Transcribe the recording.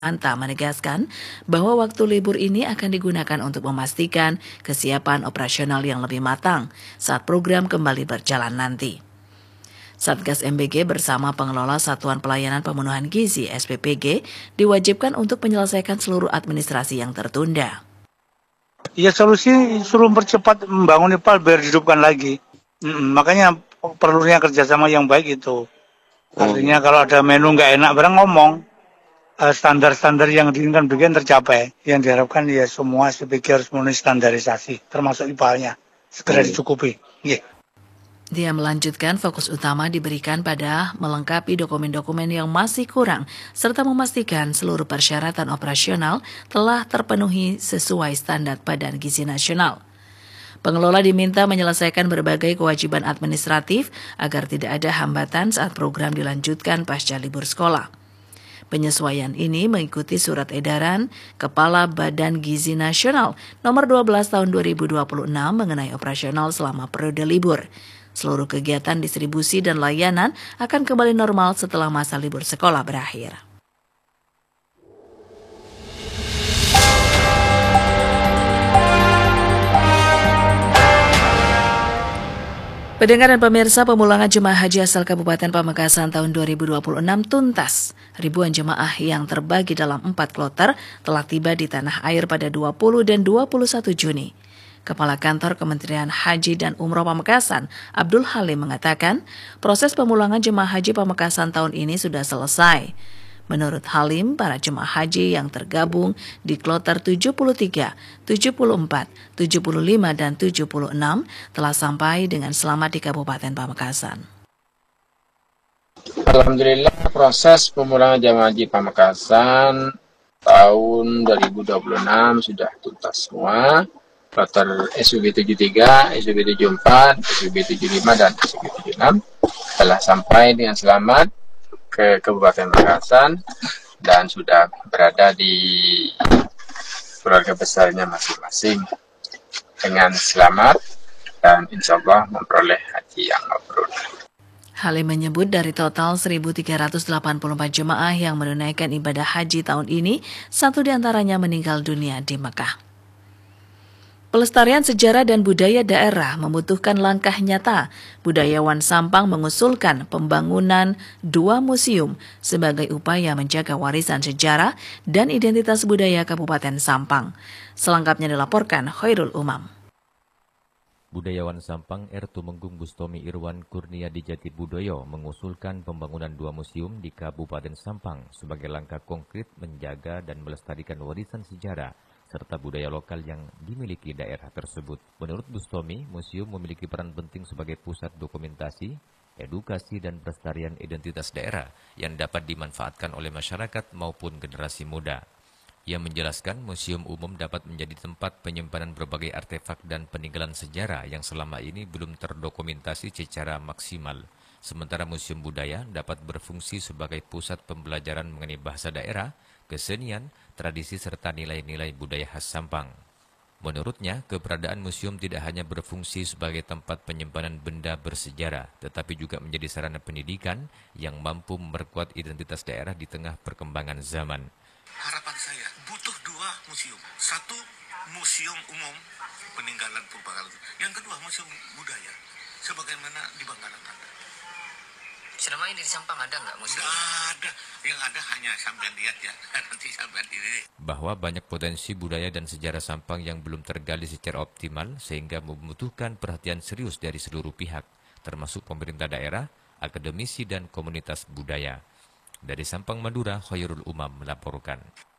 Anta menegaskan bahwa waktu libur ini akan digunakan untuk memastikan kesiapan operasional yang lebih matang saat program kembali berjalan nanti. Satgas MBG bersama pengelola Satuan Pelayanan Pemenuhan Gizi SPPG diwajibkan untuk menyelesaikan seluruh administrasi yang tertunda. Ya solusi suruh percepat membangun IPAL biar dihidupkan lagi. Makanya perlunya kerjasama yang baik itu. Artinya kalau ada menu nggak enak barang ngomong. Standar-standar yang diinginkan bikin tercapai. Yang diharapkan ya semua SPPG harus memenuhi standarisasi, termasuk IPAL-nya. Segera dicukupi. Yeah. Dia melanjutkan fokus utama diberikan pada melengkapi dokumen-dokumen yang masih kurang, serta memastikan seluruh persyaratan operasional telah terpenuhi sesuai standar Badan Gizi Nasional. Pengelola diminta menyelesaikan berbagai kewajiban administratif agar tidak ada hambatan saat program dilanjutkan pasca libur sekolah. Penyesuaian ini mengikuti surat edaran Kepala Badan Gizi Nasional nomor 12 tahun 2026 mengenai operasional selama periode libur. Seluruh kegiatan distribusi dan layanan akan kembali normal setelah masa libur sekolah berakhir. Pendengar dan pemirsa, pemulangan jemaah haji asal Kabupaten Pamekasan tahun 2026 tuntas. Ribuan jemaah yang terbagi dalam 4 kloter telah tiba di tanah air pada 20 dan 21 Juni. Kepala Kantor Kementerian Haji dan Umroh Pamekasan, Abdul Halim mengatakan, proses pemulangan jemaah haji Pamekasan tahun ini sudah selesai. Menurut Halim, para jemaah haji yang tergabung di kloter 73, 74, 75, dan 76 telah sampai dengan selamat di Kabupaten Pamekasan. Alhamdulillah, proses pemulangan jemaah haji Pamekasan tahun 2026 sudah tuntas semua. Kloter SUB 73, SUB 74, SUB 75, dan SUB 76 telah sampai dengan selamat ke Kabupaten Pamekasan dan sudah berada di keluarga besarnya masing-masing dengan selamat dan insya Allah memperoleh haji yang mabrur. Halim menyebut dari total 1.384 jemaah yang menunaikan ibadah haji tahun ini, 1 diantaranya meninggal dunia di Mekah. Pelestarian sejarah dan budaya daerah membutuhkan langkah nyata. Budayawan Sampang mengusulkan pembangunan 2 museum sebagai upaya menjaga warisan sejarah dan identitas budaya Kabupaten Sampang. Selengkapnya dilaporkan Khairul Umam. Budayawan Sampang R. Tumenggung Bustomi Irwan Kurnia di Jatibudoyo mengusulkan pembangunan 2 museum di Kabupaten Sampang sebagai langkah konkret menjaga dan melestarikan warisan sejarah serta budaya lokal yang dimiliki daerah tersebut. Menurut Bustomi, museum memiliki peran penting sebagai pusat dokumentasi, edukasi, dan pelestarian identitas daerah yang dapat dimanfaatkan oleh masyarakat maupun generasi muda. Ia menjelaskan museum umum dapat menjadi tempat penyimpanan berbagai artefak dan peninggalan sejarah yang selama ini belum terdokumentasi secara maksimal. Sementara museum budaya dapat berfungsi sebagai pusat pembelajaran mengenai bahasa daerah, kesenian, tradisi, serta nilai-nilai budaya khas Sampang. Menurutnya, keberadaan museum tidak hanya berfungsi sebagai tempat penyimpanan benda bersejarah, tetapi juga menjadi sarana pendidikan yang mampu memperkuat identitas daerah di tengah perkembangan zaman. Harapan saya butuh 2 museum. 1 museum umum peninggalan purbakala. Yang kedua museum budaya. Sebagaimana di Bangkalan. Selama ini di Sampang ada nggak museum? Nggak ada. Yang ada hanya sampean lihat ya. Nanti sampean diri. Bahwa banyak potensi budaya dan sejarah Sampang yang belum tergali secara optimal sehingga membutuhkan perhatian serius dari seluruh pihak, termasuk pemerintah daerah, akademisi, dan komunitas budaya. Dari Sampang, Madura, Khairul Umam melaporkan.